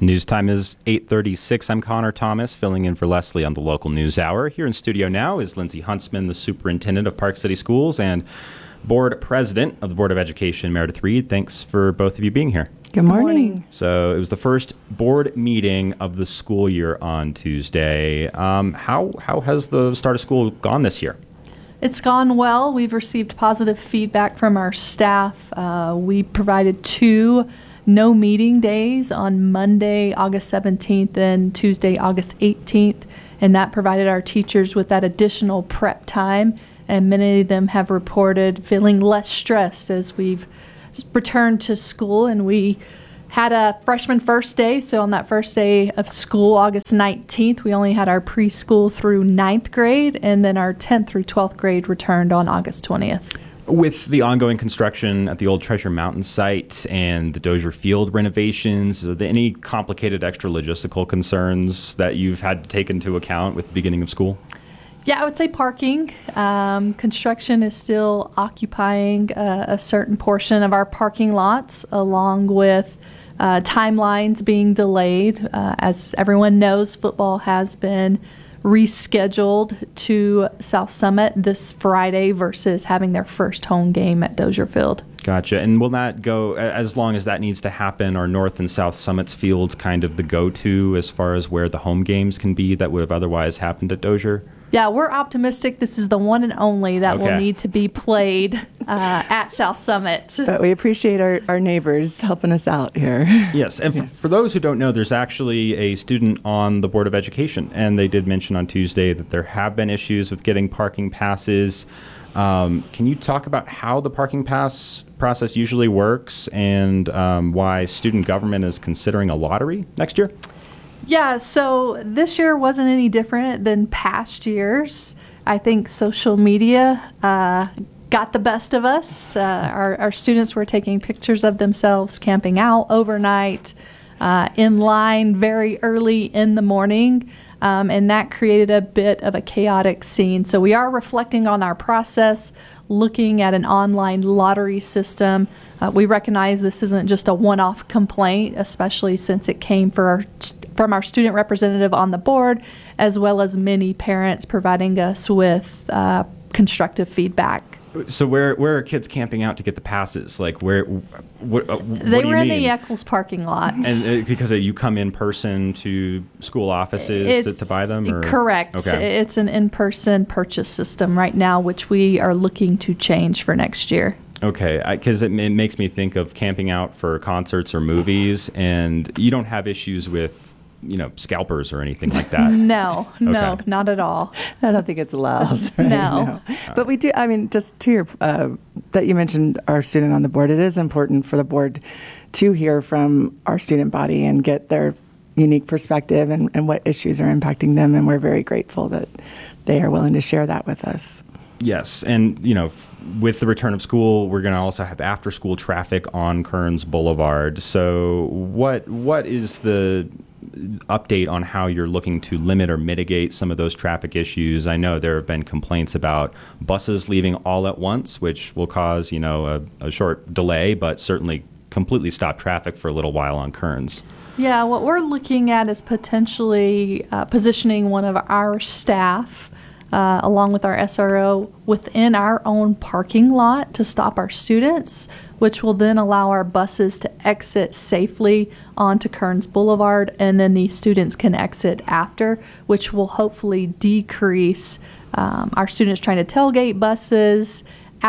News time is eight thirty-six. I'm Connor Thomas, filling in for Leslie on the local news hour. Here in studio now is Lindsay Huntsman, the superintendent of Park City Schools and board president of the Board of Education, Meredith Reed. Thanks for both of you being here. Good morning. So it was the first board meeting of the school year on Tuesday. Um, how how has the start of school gone this year? It's gone well. We've received positive feedback from our staff. Uh, we provided two no meeting days on Monday, August seventeenth and Tuesday, August eighteenth, and that provided our teachers with that additional prep time, and many of them have reported feeling less stressed as we've returned to school. And we had a freshman first day, so on that first day of school, August nineteenth, we only had our preschool through ninth grade, and then our tenth through twelfth grade returned on August twentieth. With the ongoing construction at the old Treasure Mountain site and the Dozier Field renovations, are there any complicated extra logistical concerns that you've had to take into account with the beginning of school? Yeah, I would say parking. Um, construction is still occupying uh, a certain portion of our parking lots, along with uh, timelines being delayed. Uh, as everyone knows, football has been rescheduled to South Summit this Friday versus having their first home game at Dozier Field. Gotcha. And will that go, as long as that needs to happen, are North and South Summit's fields kind of the go-to as far as where the home games can be that would have otherwise happened at Dozier? Yeah, we're optimistic this is the one and only that Okay. will need to be played uh, at South Summit. But we appreciate our, our neighbors helping us out here. Yes, and Yeah. f- for those who don't know, there's actually a student on the Board of Education, and they did mention on Tuesday that there have been issues with getting parking passes. Um, can you talk about how the parking pass process usually works and um, why student government is considering a lottery next year? Yeah, so this year wasn't any different than past years. I think social media uh, got the best of us. Uh, our, our students were taking pictures of themselves camping out overnight, uh, in line very early in the morning, um, and that created a bit of a chaotic scene. So we are reflecting on our process, looking at an online lottery system. Uh, we recognize this isn't just a one-off complaint, especially since it came for our, from our student representative on the board, as well as many parents providing us with uh, constructive feedback. So where where are kids camping out to get the passes? Like where? What, uh, what They do you were in mean? the Eccles parking lot. And uh, because uh, you come in person to school offices to, to buy them? Or? Correct. Okay. It's an in-person purchase system right now, which we are looking to change for next year. Okay, because it, it makes me think of camping out for concerts or movies, and you don't have issues with, you know, scalpers or anything like that. No, no, Okay. not at all. I don't think it's allowed. Right? No. But we do, I mean, just to your, uh, that you mentioned our student on the board, it is important for the board to hear from our student body and get their unique perspective and, and what issues are impacting them. And we're very grateful that they are willing to share that with us. Yes, and you know, f- with the return of school, we're going to also have after-school traffic on Kearns Boulevard. So, what what is the update on how you're looking to limit or mitigate some of those traffic issues? I know there have been complaints about buses leaving all at once, which will cause, you know, a, a short delay, but certainly completely stop traffic for a little while on Kearns. Yeah, what we're looking at is potentially uh, positioning one of our staff uh, along with our S R O within our own parking lot to stop our students, which will then allow our buses to exit safely onto Kearns Boulevard, and then the students can exit after, which will hopefully decrease um, our students trying to tailgate buses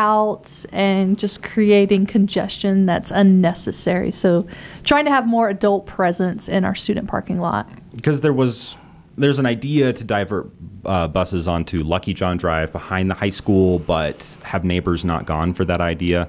out and just creating congestion that's unnecessary. So trying to have more adult presence in our student parking lot. Because there was, there's an idea to divert uh, buses onto Lucky John Drive behind the high school, but have neighbors not gone for that idea?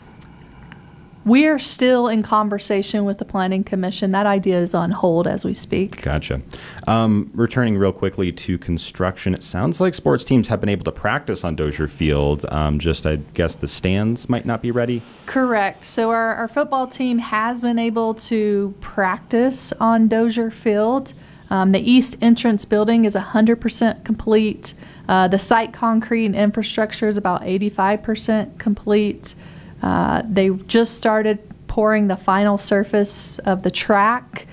We are still in conversation with the Planning Commission. That idea is on hold as we speak. Gotcha. Um, returning real quickly to construction, it sounds like sports teams have been able to practice on Dozier Field. Um, just, I guess, the stands might not be ready. Correct. So our, our football team has been able to practice on Dozier Field. Um, the east entrance building is one hundred percent complete. Uh, the site concrete and infrastructure is about eighty-five percent complete. Uh, they just started pouring the final surface of the track,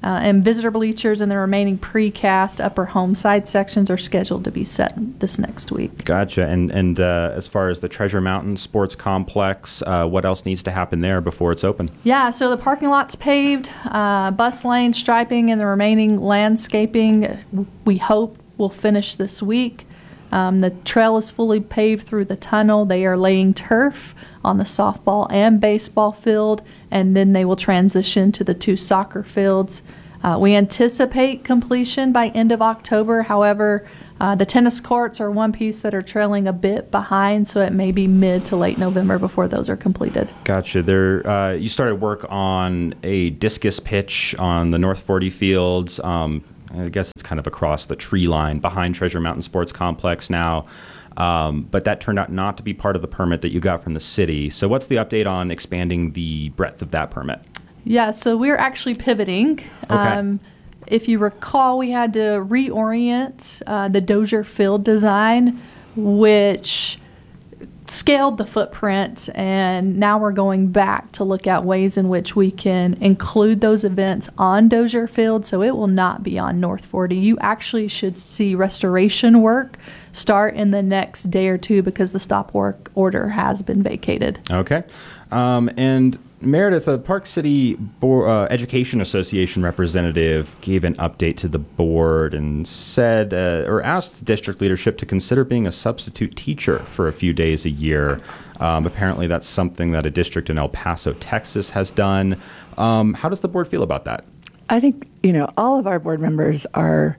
Uh, and visitor bleachers and the remaining precast upper home side sections are scheduled to be set this next week. Gotcha. And and uh, as far as the Treasure Mountain Sports Complex, uh, what else needs to happen there before it's open? Yeah, so the parking lot's paved, uh, bus lane striping, and the remaining landscaping, we hope, will finish this week. Um, the trail is fully paved through the tunnel. They are laying turf on the softball and baseball field, and then they will transition to the two soccer fields. Uh, we anticipate completion by end of October. However, uh, the tennis courts are one piece that are trailing a bit behind, so it may be mid to late November before those are completed. Gotcha. There, uh, you started work on a discus pitch on the North forty fields. Um, I guess it's kind of across the tree line behind Treasure Mountain Sports Complex now. Um, but that turned out not to be part of the permit that you got from the city. So what's the update on expanding the breadth of that permit? Yeah, so we're actually pivoting. Okay. Um, if you recall, we had to reorient uh, the Dozier Field design, which scaled the footprint, and now we're going back to look at ways in which we can include those events on Dozier Field, so it will not be on North forty. You actually should see restoration work start in the next day or two because the stop work order has been vacated. Okay. Um, and Meredith, a Park City Bo- uh, Education Association representative gave an update to the board and said, uh, or asked district leadership to consider being a substitute teacher for a few days a year. Um, apparently that's something that a district in El Paso, Texas has done. Um, how does the board feel about that? I think, you know, all of our board members are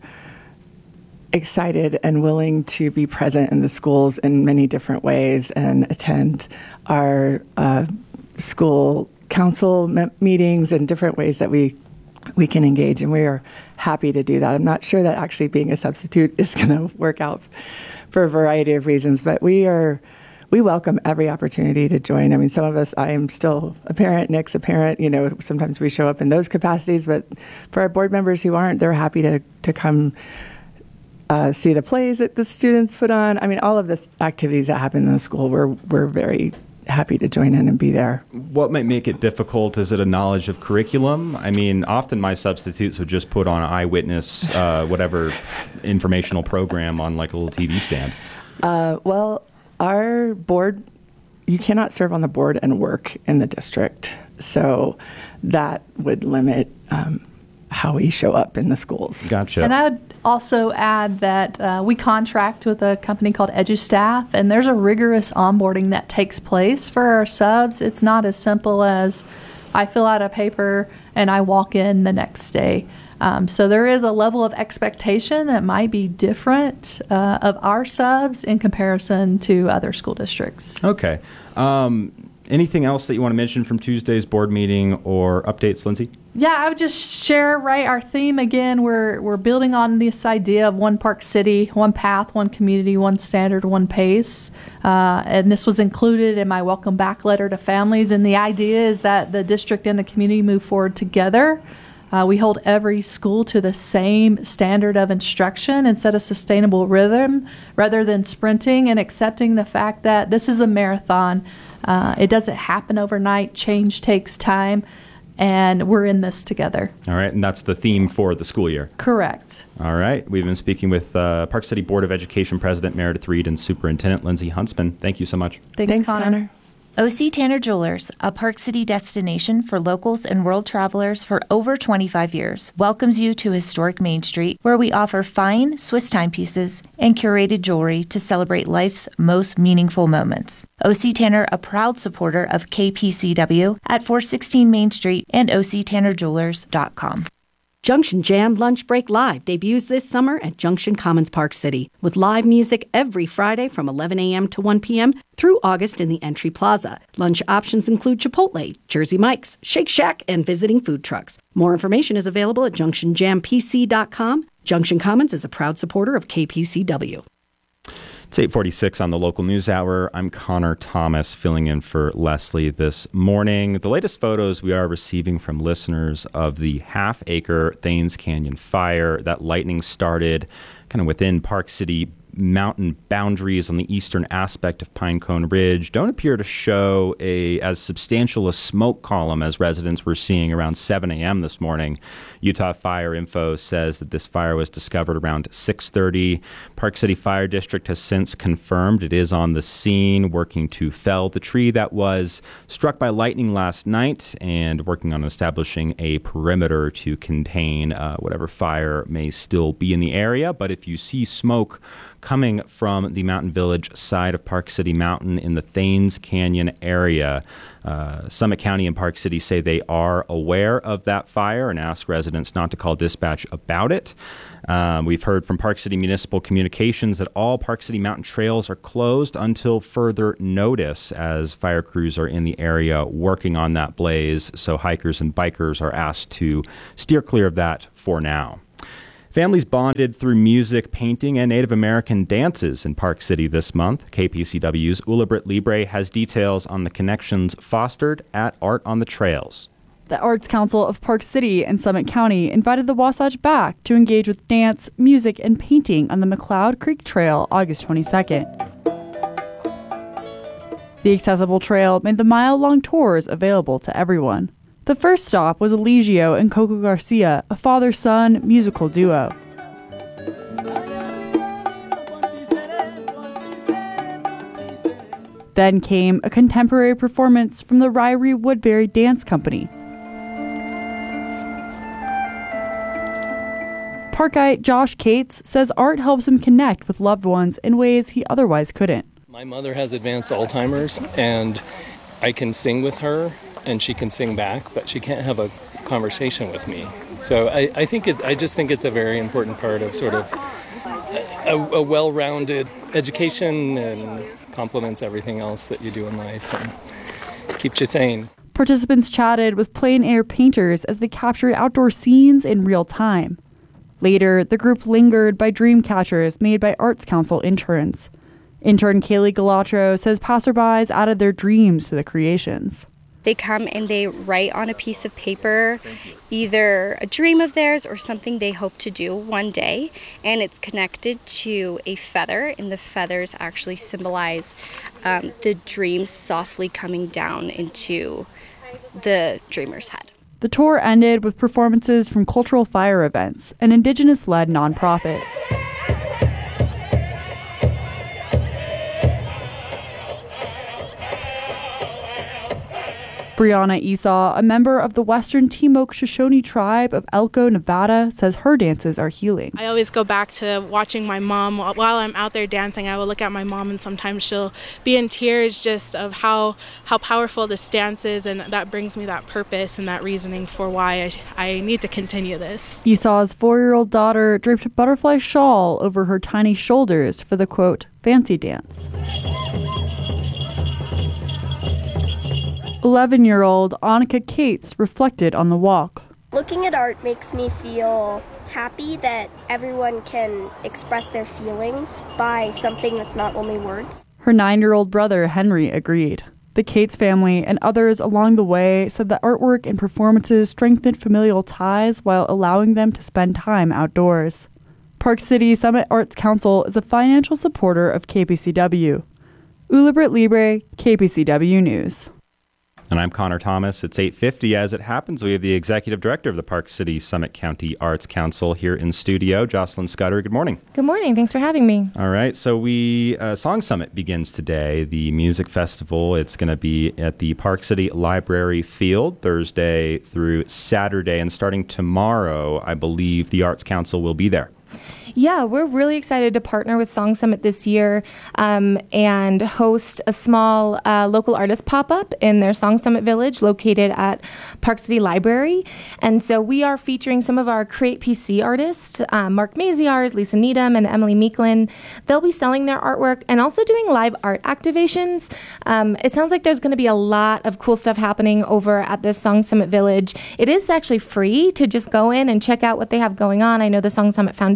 excited and willing to be present in the schools in many different ways and attend our uh, school council me- meetings and different ways that we we can engage, and we are happy to do that. I'm not sure that actually being a substitute is going to work out for a variety of reasons, but we are we welcome every opportunity to join. I mean, some of us, I am still a parent, Nick's a parent, you know, sometimes we show up in those capacities, but for our board members who aren't, they're happy to, to come uh, see the plays that the students put on. I mean, all of the activities that happen in the school, we're, we're very happy to join in and be there. What might make it difficult? Is it a knowledge of curriculum? I mean, often my substitutes would just put on Eyewitness, uh, whatever informational program on like a little T V stand. Uh, well, our board, you cannot serve on the board and work in the district. So that would limit um, how we show up in the schools. Gotcha. And I would also add that uh, we contract with a company called EduStaff, and there's a rigorous onboarding that takes place for our subs. It's not as simple as I fill out a paper and I walk in the next day. Um, so there is a level of expectation that might be different uh, of our subs in comparison to other school districts. Okay. Um, anything else that you want to mention from Tuesday's board meeting or updates, Lindsay? Yeah, I would just share, right, our theme again, we're we're building on this idea of one Park City, one path, one community, one standard, one pace. Uh, and this was included in my welcome back letter to families. And the idea is that the district and the community move forward together. Uh, we hold every school to the same standard of instruction and set a sustainable rhythm rather than sprinting, and accepting the fact that this is a marathon. Uh, it doesn't happen overnight. Change takes time, and we're in this together. All right, and that's the theme for the school year. Correct. All right, we've been speaking with uh, Park City Board of Education President Meredith Reed and Superintendent Lindsay Huntsman. Thank you so much. Thanks, Thanks Connor. Connor. O C Tanner Jewelers, a Park City destination for locals and world travelers for over twenty-five years, welcomes you to historic Main Street, where we offer fine Swiss timepieces and curated jewelry to celebrate life's most meaningful moments. O C Tanner, a proud supporter of K P C W at four sixteen Main Street and O C Tanner Jewelers dot com. Junction Jam Lunch Break Live debuts this summer at Junction Commons Park City with live music every Friday from eleven a.m. to one p.m. through August in the Entry Plaza. Lunch options include Chipotle, Jersey Mike's, Shake Shack, and visiting food trucks. More information is available at junction jam p c dot com. Junction Commons is a proud supporter of K P C W. It's eight forty-six on the local news hour. I'm Connor Thomas, filling in for Leslie this morning. The latest photos we are receiving from listeners of the half-acre Thanes Canyon fire. That lightning started kind of within Park City mountain boundaries on the eastern aspect of Pinecone Ridge don't appear to show a as substantial a smoke column as residents were seeing around seven a.m. this morning. Utah Fire Info says that this fire was discovered around six thirty. Park City Fire District has since confirmed it is on the scene, working to fell the tree that was struck by lightning last night and working on establishing a perimeter to contain uh, whatever fire may still be in the area. But if you see smoke coming from the Mountain Village side of Park City Mountain in the Thanes Canyon area, Uh, Summit County and Park City say they are aware of that fire and ask residents not to call dispatch about it. Um, we've heard from Park City Municipal Communications that all Park City Mountain trails are closed until further notice as fire crews are in the area working on that blaze. So hikers and bikers are asked to steer clear of that for now. Families bonded through music, painting, and Native American dances in Park City this month. K P C W's Ulibrit Libre has details on the connections fostered at Art on the Trails. The Arts Council of Park City and Summit County invited the Wasatch back to engage with dance, music, and painting on the McLeod Creek Trail August twenty-second. The accessible trail made the mile-long tours available to everyone. The first stop was Eligio and Coco Garcia, a father-son musical duo. Then came a contemporary performance from the Ryrie Woodbury Dance Company. Parkite Josh Cates says art helps him connect with loved ones in ways he otherwise couldn't. My mother has advanced Alzheimer's, and I can sing with her, and she can sing back, but she can't have a conversation with me. So I, I think it, I just think it's a very important part of sort of a, a well-rounded education and complements everything else that you do in life and keeps you sane. Participants chatted with plein air painters as they captured outdoor scenes in real time. Later, the group lingered by dream catchers made by Arts Council interns. Intern Kaylee Galatro says passerbys added their dreams to the creations. They come and they write on a piece of paper either a dream of theirs or something they hope to do one day, and it's connected to a feather, and the feathers actually symbolize um, the dreams softly coming down into the dreamer's head. The tour ended with performances from Cultural Fire Events, an Indigenous-led nonprofit. Brianna Esau, a member of the Western Timok Shoshone tribe of Elko, Nevada, says her dances are healing. I always go back to watching my mom. While I'm out there dancing, I will look at my mom, and sometimes she'll be in tears just of how, how powerful this dance is, and that brings me that purpose and that reasoning for why I, I need to continue this. Esau's four-year-old daughter draped a butterfly shawl over her tiny shoulders for the, quote, fancy dance. eleven-year-old Annika Cates reflected on the walk. Looking at art makes me feel happy that everyone can express their feelings by something that's not only words. Her nine-year-old brother Henry agreed. The Cates family and others along the way said that artwork and performances strengthened familial ties while allowing them to spend time outdoors. Park City Summit Arts Council is a financial supporter of K P C W. Ulibrit Libre, K P C W News. And I'm Connor Thomas. It's eight fifty. As it happens, we have the Executive Director of the Park City Summit County Arts Council here in studio, Jocelyn Scudder. Good morning. Good morning. Thanks for having me. All right. So we uh, Song Summit begins today, the music festival. It's going to be at the Park City Library Field Thursday through Saturday. And starting tomorrow, I believe the Arts Council will be there. Yeah, we're really excited to partner with Song Summit this year um, and host a small uh, local artist pop-up in their Song Summit Village located at Park City Library. And so we are featuring some of our Create P C artists, um, Mark Maziarz, Lisa Needham, and Emily Meeklin. They'll be selling their artwork and also doing live art activations. Um, it sounds like there's going to be a lot of cool stuff happening over at this Song Summit Village. It is actually free to just go in and check out what they have going on. I know the Song Summit Foundation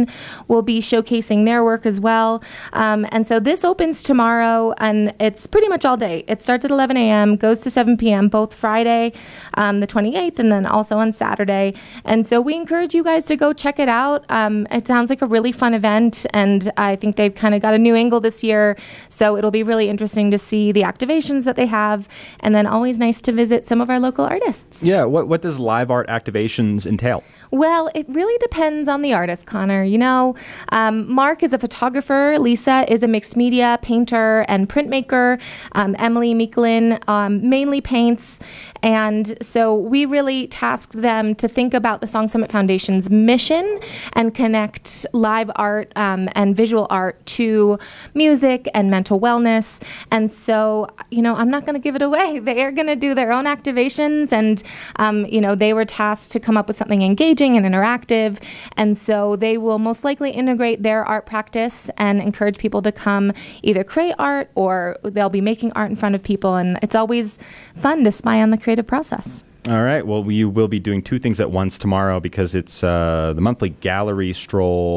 Foundation will be showcasing their work as well. Um, and so this opens tomorrow, and it's pretty much all day. It starts at eleven a.m., goes to seven p.m., both Friday, um, the twenty-eighth, and then also on Saturday. And so we encourage you guys to go check it out. Um, it sounds like a really fun event, and I think they've kind of got a new angle this year. So it'll be really interesting to see the activations that they have, and then always nice to visit some of our local artists. Yeah, what, what does live art activations entail? Well, it really depends on the artist, Connor. You know, um, Mark is a photographer. Lisa is a mixed media painter and printmaker. Um, Emily Meeklin um, mainly paints. And so we really tasked them to think about the Song Summit Foundation's mission and connect live art um, and visual art to music and mental wellness. And so, you know, I'm not going to give it away. They are going to do their own activations. And, um, you know, they were tasked to come up with something engaging and interactive. And so they will most likely integrate their art practice and encourage people to come either create art or they'll be making art in front of people. And it's always fun to spy on the creative process. All right. Well, we will be doing two things at once tomorrow because it's uh, the monthly gallery stroll